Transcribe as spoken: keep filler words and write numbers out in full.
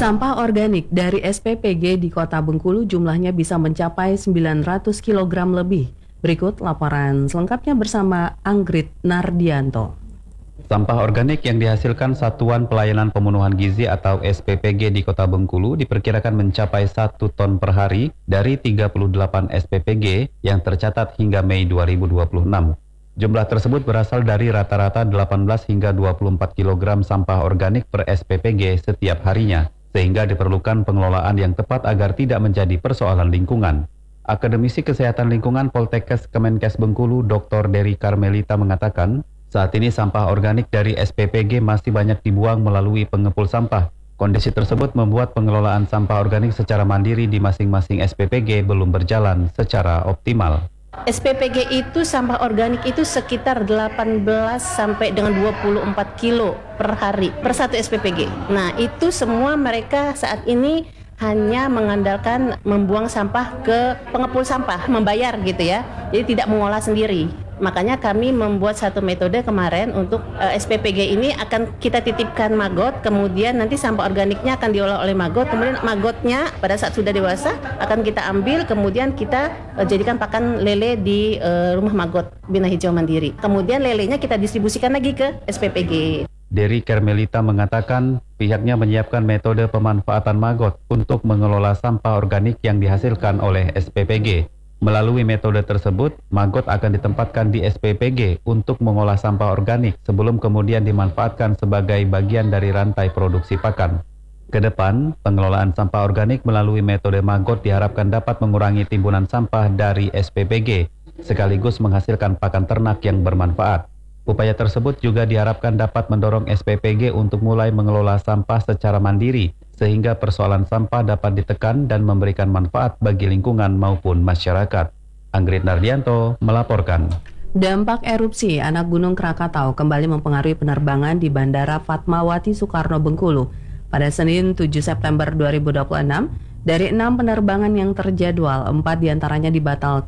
Sampah organik dari S P P G di Kota Bengkulu jumlahnya bisa mencapai sembilan ratus kilogram lebih. Berikut laporan selengkapnya bersama Anggrit Nardianto. Sampah organik yang dihasilkan Satuan Pelayanan Pemenuhan Gizi atau S P P G di Kota Bengkulu diperkirakan mencapai satu ton per hari dari tiga puluh delapan S P P G yang tercatat hingga Mei dua ribu dua puluh enam. Jumlah tersebut berasal dari rata-rata delapan belas hingga dua puluh empat kilogram sampah organik per S P P G setiap harinya, sehingga diperlukan pengelolaan yang tepat agar tidak menjadi persoalan lingkungan. Akademisi Kesehatan Lingkungan Poltekkes Kemenkes Bengkulu, Doktor Dery Carmelita mengatakan, saat ini sampah organik dari S P P G masih banyak dibuang melalui pengepul sampah. Kondisi tersebut membuat pengelolaan sampah organik secara mandiri di masing-masing S P P G belum berjalan secara optimal. S P P G itu sampah organik itu sekitar delapan belas sampai dengan dua puluh empat kilo per hari per satu S P P G. Nah, itu semua mereka saat ini hanya mengandalkan membuang sampah ke pengepul sampah, membayar gitu ya. Jadi tidak mengolah sendiri. Makanya kami membuat satu metode kemarin untuk uh, S P P G ini akan kita titipkan maggot, kemudian nanti sampah organiknya akan diolah oleh maggot, kemudian maggotnya pada saat sudah dewasa akan kita ambil, kemudian kita uh, jadikan pakan lele di uh, rumah maggot Bina Hijau Mandiri. Kemudian lelenya kita distribusikan lagi ke S P P G. Dery Carmelita mengatakan pihaknya menyiapkan metode pemanfaatan maggot untuk mengelola sampah organik yang dihasilkan oleh S P P G. Melalui metode tersebut, maggot akan ditempatkan di S P P G untuk mengolah sampah organik sebelum kemudian dimanfaatkan sebagai bagian dari rantai produksi pakan. Kedepan, pengelolaan sampah organik melalui metode maggot diharapkan dapat mengurangi timbunan sampah dari S P P G, sekaligus menghasilkan pakan ternak yang bermanfaat. Upaya tersebut juga diharapkan dapat mendorong S P P G untuk mulai mengelola sampah secara mandiri, sehingga persoalan sampah dapat ditekan dan memberikan manfaat bagi lingkungan maupun masyarakat. Anggrit Nardianto melaporkan. Dampak erupsi anak Gunung Krakatau kembali mempengaruhi penerbangan di Bandara Fatmawati Soekarno Bengkulu. Pada Senin tujuh September dua ribu dua puluh enam, dari enam penerbangan yang terjadwal, empat diantaranya dibatalkan